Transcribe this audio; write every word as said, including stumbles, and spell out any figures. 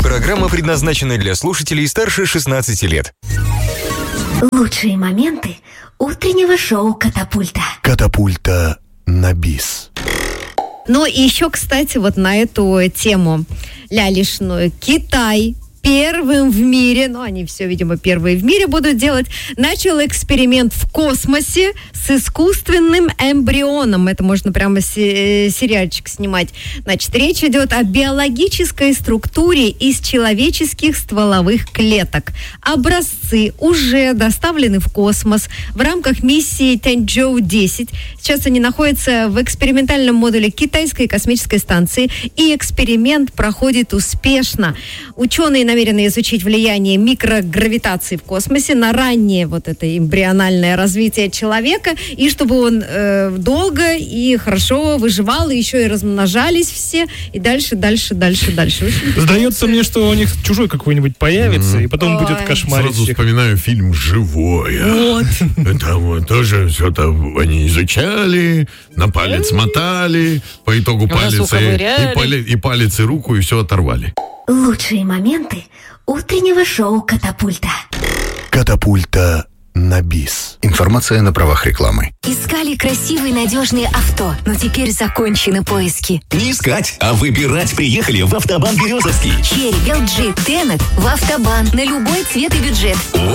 Программа предназначена для слушателей старше шестнадцати лет. Лучшие моменты утреннего шоу «Катапульта». Катапульта на бис. Ну и еще, кстати, вот на эту тему лялишную. Китай первым в мире, ну они все, видимо, первые в мире будут делать, начал эксперимент в космосе с искусственным эмбрионом. Это можно прямо сериальчик снимать. Значит, речь идет о биологической структуре из человеческих стволовых клеток. Образцы уже доставлены в космос в рамках миссии Тяньчжоу десять. Сейчас они находятся в экспериментальном модуле китайской космической станции, и эксперимент проходит успешно. Ученые намерены изучить влияние микрогравитации в космосе на раннее вот это эмбриональное развитие человека, и чтобы он э, долго и хорошо выживал, и еще и размножались все, и дальше, дальше, дальше, дальше. Сдается мне, что у них чужой какой-нибудь появится, mm-hmm. и потом Ой. будет кошмарить Сразу всех. Вспоминаю фильм «Живое». Вот. Там тоже все-то они изучали, на палец мотали, по итогу палец и, и палец, и руку, и все оторвали. Лучшие моменты утреннего шоу «Катапульта». Катапульта на бис. Информация на правах рекламы. Искали красивые надежные авто, но теперь закончены поиски. Не искать, а выбирать приехали в Автобан Березовский. Черри, Эл Джи, Тенет в Автобан на любой цвет и бюджет.